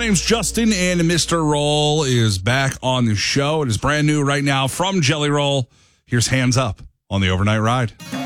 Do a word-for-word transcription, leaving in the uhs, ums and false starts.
name's Justin, and Mister Roll is back on the show. It is brand new right now from Jelly Roll. Here's Hands Up on the Overnight Ride.